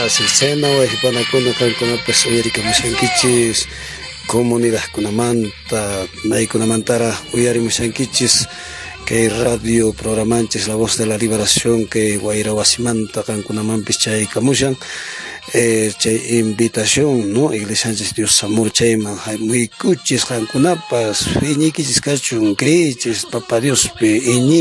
chayna wayhipanakuna kankunapas uyarikamushankichis comunidad kunamanta maykunamantara uyarimushankichis que radio programanchis La Voz de la Liberación que Guaira Wasimanta kankunamampis chaykamushan chay invitación no iglesianchis Dios Samur chayman muy kuchis kankunapas iñikichis kachun crichis Papa Dios pe